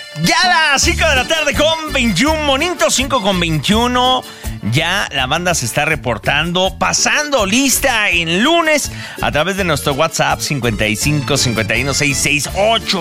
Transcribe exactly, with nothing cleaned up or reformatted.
Ya a las cinco de la tarde con veintiún monitos, cinco con veintiuno. Ya la banda se está reportando, pasando lista en lunes a través de nuestro WhatsApp cincuenta y cinco cincuenta y uno sesenta y seis ocho